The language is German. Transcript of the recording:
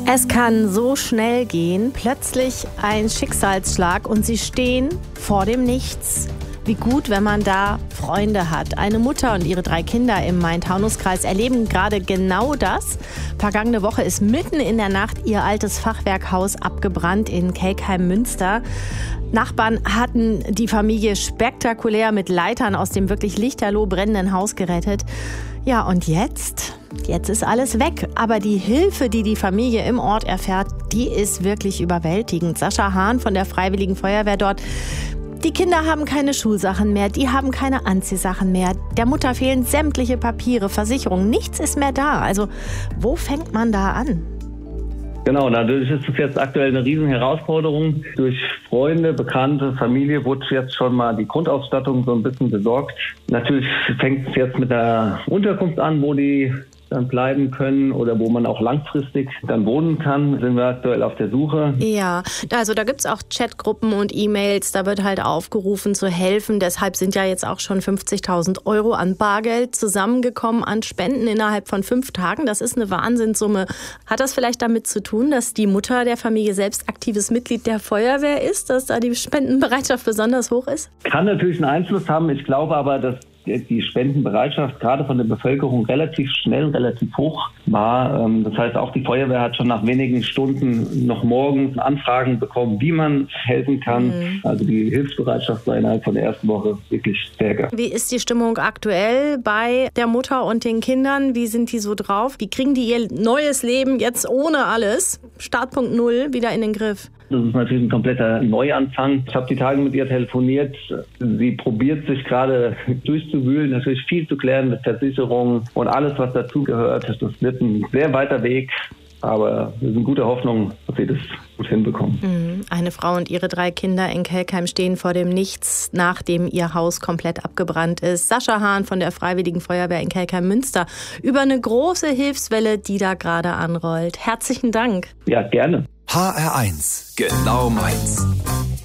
Es kann so schnell gehen, plötzlich ein Schicksalsschlag und sie stehen vor dem Nichts. Wie gut, wenn man da Freunde hat. Eine Mutter und ihre 3 Kinder im Main-Taunus-Kreis erleben gerade genau das. Vergangene Woche ist mitten in der Nacht ihr altes Fachwerkhaus abgebrannt in Kelkheim-Münster. Nachbarn hatten die Familie spektakulär mit Leitern aus dem wirklich lichterloh brennenden Haus gerettet. Ja, und jetzt? Jetzt ist alles weg. Aber die Hilfe, die die Familie im Ort erfährt, die ist wirklich überwältigend. Sascha Hahn von der Freiwilligen Feuerwehr dort. Die Kinder haben keine Schulsachen mehr, die haben keine Anziehsachen mehr. Der Mutter fehlen sämtliche Papiere, Versicherungen, nichts ist mehr da. Also wo fängt man da an? Genau, natürlich ist es jetzt aktuell eine riesen Herausforderung. Durch Freunde, Bekannte, Familie wurde jetzt schon mal die Grundausstattung so ein bisschen besorgt. Natürlich fängt es jetzt mit der Unterkunft an, wo die dann bleiben können oder wo man auch langfristig dann wohnen kann, sind wir aktuell auf der Suche. Ja, also da gibt es auch Chatgruppen und E-Mails, da wird halt aufgerufen zu helfen. Deshalb sind ja jetzt auch schon 50.000 € an Bargeld zusammengekommen, an Spenden innerhalb von 5 Tagen. Das ist eine Wahnsinnssumme. Hat das vielleicht damit zu tun, dass die Mutter der Familie selbst aktives Mitglied der Feuerwehr ist, dass da die Spendenbereitschaft besonders hoch ist? Kann natürlich einen Einfluss haben. Ich glaube aber, dass die Spendenbereitschaft gerade von der Bevölkerung relativ schnell, relativ hoch war. Das heißt, auch die Feuerwehr hat schon nach wenigen Stunden noch morgens Anfragen bekommen, wie man helfen kann. Also die Hilfsbereitschaft war innerhalb von der ersten Woche wirklich stärker. Wie ist die Stimmung aktuell bei der Mutter und den Kindern? Wie sind die so drauf? Wie kriegen die ihr neues Leben jetzt ohne alles, Startpunkt 0, wieder in den Griff? Das ist natürlich ein kompletter Neuanfang. Ich habe die Tage mit ihr telefoniert. Sie probiert sich gerade durchzuwühlen, natürlich viel zu klären mit Versicherungen und alles, was dazugehört. Das wird ein sehr weiter Weg, aber wir sind guter Hoffnung, dass sie das gut hinbekommen. Eine Frau und ihre 3 Kinder in Kelkheim stehen vor dem Nichts, nachdem ihr Haus komplett abgebrannt ist. Sascha Hahn von der Freiwilligen Feuerwehr in Kelkheim-Münster über eine große Hilfswelle, die da gerade anrollt. Herzlichen Dank. Ja, gerne. HR1, genau meins.